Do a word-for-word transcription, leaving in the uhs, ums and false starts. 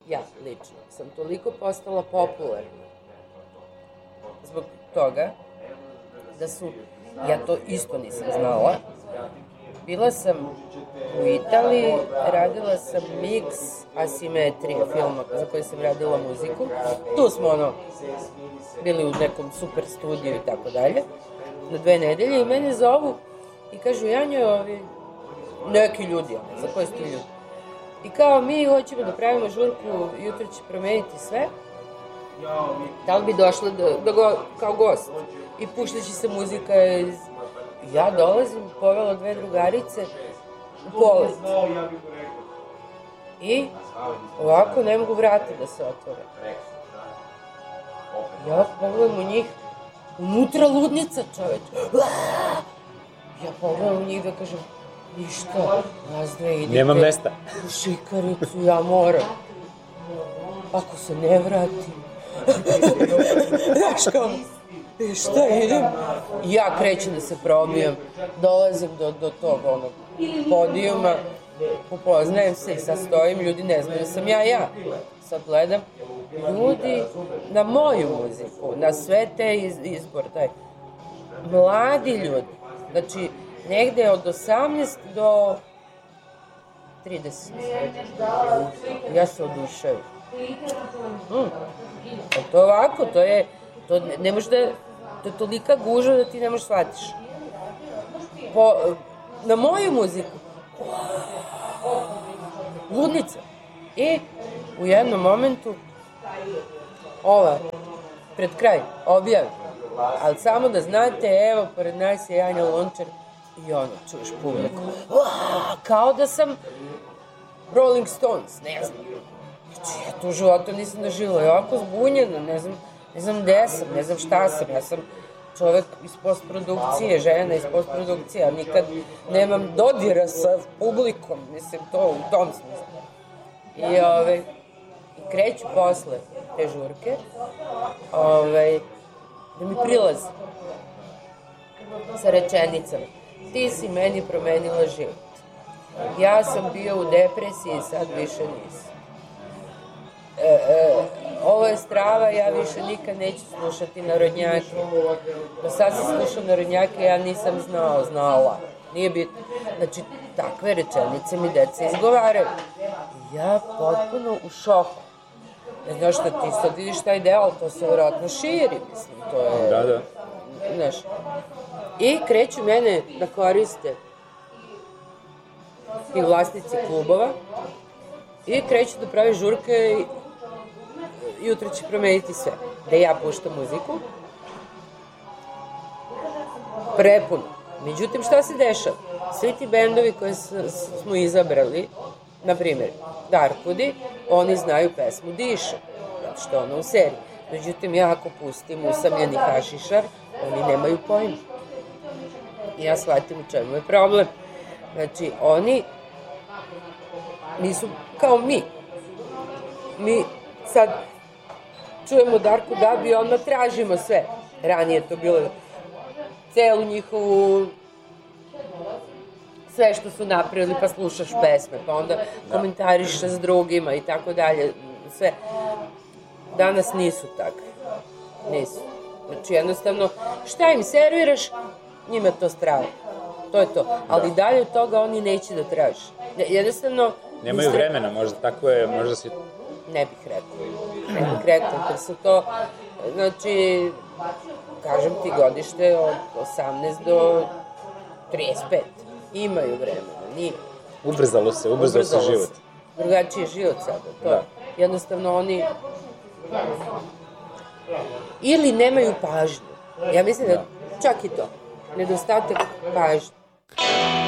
ja lično, sam toliko postala popularna zbog toga da su, ja to isto nisam znala, bila sam u Italiji, radila sam miks Asimetrije filma za koji sam radila muziku. Tu smo ono, bili u nekom super studiju i tako dalje, na dve nedelje i mene zovu i kažu, Janjo, ovi, neki ljudi, za koji ste ljudi. I kao, mi hoćemo da pravimo žurku, jutro će promeniti sve, da li bi došla da, da go, kao gost i puštaće se muzika iz... Ja dolazim, povela dve drugarice u polet. I ovako ne mogu vrati da se otvore. Ja ovako pogledam u njih, unutra ludnica, čoveč. Ja pogledam u njih da kažem, ništa, nas dve idete. Nema mesta. U šikaricu, ja moram. Ako se ne vratim. Znaš kao, šta idem? Ja krećem da se probijam, dolazim do, do tog onog podijuma, upoznajem se i sad stojim, ljudi ne znaju da sam ja ja. Sad gledam, ljudi na moju muziku, na sve te iz, izbor, taj, mladi ljudi, znači negde od osamnaest do trideset. Ja se oduševim. Mm. To je ovako, to je, to ne, ne možeš da, to je tolika gužva da ti ne možeš shvatiš. Po, na moju muziku, ludnica. I u jednom momentu, ova, pred kraj, objavim. Ali samo da znate, evo, pored nas je Janja Lončar i ono, čuješ publiku. Kao da sam Rolling Stones, ne znam. Znači, ja to u životu nisam doživjela. Ja ovako zbunjena, ne znam, ne znam gde sam, ne znam šta sam. Ja sam čovek iz postprodukcije, žena iz postprodukcije, a nikad nemam dodira sa publikom, mislim, to u tom smislu. I, ove, i kreću posle te žurke, ove, da mi prilazi sa rečenicama. Ti si meni promenila život. Ja sam bio u depresiji, sad više nisam. E, e, ovo je strava, ja više nikad neću slušati narodnjake. Do sad sam slušao narodnjake, ja nisam znao, znala. Nije bitno. Znači, takve rečenice mi deca izgovaraju. Ja potpuno u šoku. Ne znaš šta ti sad vidiš taj deo, ali to se vjerojatno širi, mislim, to je... Da, da. Znaš. I kreću mene da koriste i vlasnici klubova i kreću da pravi žurke i jutro će promeniti sve. Da ja puštam muziku. Prepuno. Međutim, šta se dešava? Svi ti bendovi koje smo izabrali, na primjer, Darkwoodi, oni znaju pesmu Diše, zato što ona u seriji. Međutim, ja ako pustim Usamljeni hašišar, oni nemaju pojma. I ja shvatim u čemu je problem. Znači, oni nisu kao mi. Mi sad čujemo Darku Gabi i odmah tražimo sve. Ranije to bilo celu njihovu sve što su napravili, pa slušaš pesme, pa onda komentariš s drugima i tako dalje, sve. Danas nisu takve. Nisu. Znači, jednostavno, šta im serviraš, njima to strava. To je to. Ali dalje od toga oni neće da traži. Jednostavno... Nemaju vremena, možda tako je, možda si... Ne bih rekla. Ne bih rekla, jer su to, znači, kažem ti, godište od osamnaest do trideset pet. Imaju vremena, nije. Ubrzalo se, ubrzalo se život. Drugačiji je život sada, to. Da. Jednostavno oni... Ili nemaju pažnju. Ja mislim da čak i to. Nedostatak pažnje.